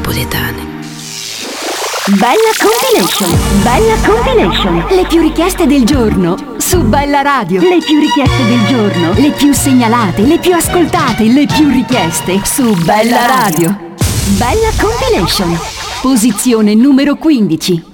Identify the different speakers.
Speaker 1: napoletane.
Speaker 2: Bella Compilation. Bella Compilation. Le più richieste del giorno su Bella Radio. Le più richieste del giorno. Le più segnalate, le più ascoltate, le più richieste su Bella Radio. Bella Compilation. Posizione numero 15.